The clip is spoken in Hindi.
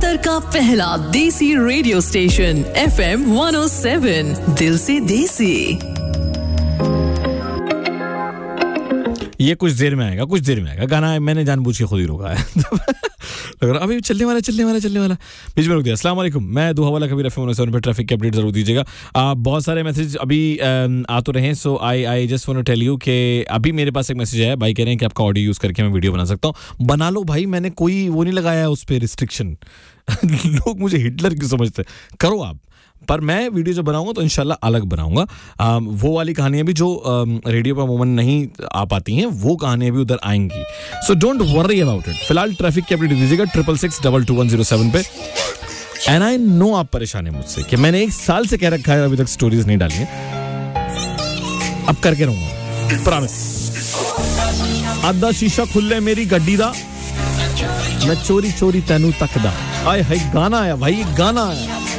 कतर का पहला देसी रेडियो स्टेशन FM 107 दिल से देसी। ये कुछ देर में आएगा गाना मैंने जानबूझ के खुद ही रोका है लग रहा अभी चलने वाला बीच में रुक दिया। अस्सलाम वालेकुम, मैं दुहा वाला कबीर FM 107 पे ट्रैफिक के अपडेट जरूर दीजिएगा। बहुत सारे मैसेज अभी आ तो रहे हैं, सो I just want to tell you कि अभी मेरे पास एक मैसेज आया, भाई कह रहे हैं कि आपका ऑडियो यूज करके मैं वीडियो बना सकता हूँ। बना लो भाई, मैंने कोई वो नहीं लगाया है उस पर रिस्ट्रिक्शन लोग मुझे हिटलर क्यों समझते, करो आप, पर मैं वीडियो जो बनाऊंगा तो इंशाल्लाह अलग बनाऊंगा। वो वाली कहानियां भी जो रेडियो पर अमूमन नहीं आ पाती हैं, वो कहानियां भी उधर आएंगी, so don't worry about it. फिलहाल ट्रैफिक की अपडेट दीजिएगा 666222107 पे। एंड आई नो आप परेशान हैं मुझसे कि मैंने 1 साल से कह रखा है अभी तक स्टोरीज नहीं डाली है, अब करके रहूंगा, प्रॉमिस। आधा शीशा खुले मेरी गड्डी दा, मैं चोरी चोरी तैनू तकदा। आए हाय गाना आया भाई, गाना आया।